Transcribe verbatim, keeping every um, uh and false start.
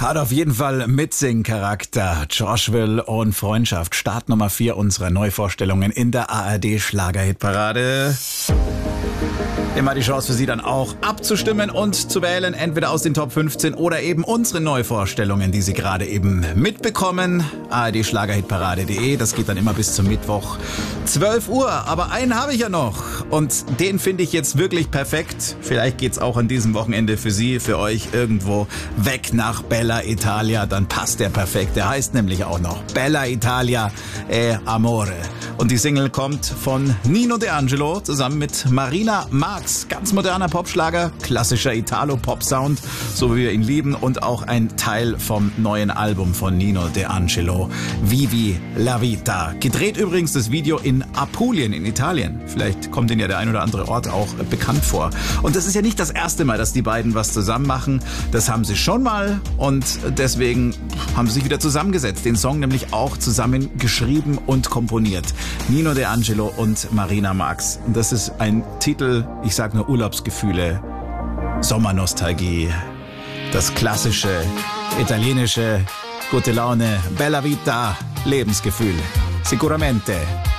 Hat auf jeden Fall Mitsing-Charakter. Joshville und Freundschaft. Start Nummer vier unserer Neuvorstellungen in der A R D Schlagerhitparade. Immer die Chance für Sie dann auch abzustimmen und zu wählen, entweder aus den Top fünfzehn oder eben unsere Neuvorstellungen, die Sie gerade eben mitbekommen. A R D Schlagerhitparade punkt de, das geht dann immer bis zum Mittwoch zwölf Uhr. Aber einen habe ich ja noch und den finde ich jetzt wirklich perfekt. Vielleicht geht's auch an diesem Wochenende für Sie, für euch irgendwo weg nach Bella Italia. Dann passt der perfekt. Der heißt nämlich auch noch Bella Italia e Amore. Und die Single kommt von Nino D'Angelo zusammen mit Marina Marx. Ganz moderner Popschlager, klassischer Italo-Pop-Sound, so wie wir ihn lieben. Und auch ein Teil vom neuen Album von Nino D'Angelo, Vivi la Vita. Gedreht übrigens das Video in Apulien in Italien. Vielleicht kommt Ihnen ja der ein oder andere Ort auch bekannt vor. Und das ist ja nicht das erste Mal, dass die beiden was zusammen machen. Das haben sie schon mal und deswegen haben sie sich wieder zusammengesetzt. Den Song nämlich auch zusammen geschrieben und komponiert. Nino D'Angelo und Marina Marx. Das ist ein Titel, ich sag nur Urlaubsgefühle, Sommernostalgie, das klassische, italienische, gute Laune, Bella Vita, Lebensgefühl. Sicuramente.